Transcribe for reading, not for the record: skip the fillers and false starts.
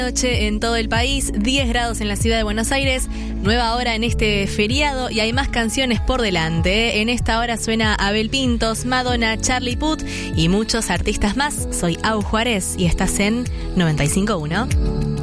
Noche en todo el país, 10 grados en la ciudad de Buenos Aires, nueva hora en este feriado y hay más canciones por delante. En esta hora suena Abel Pintos, Madonna, Charlie Puth y muchos artistas más. Soy Au Juárez y estás en 95.1.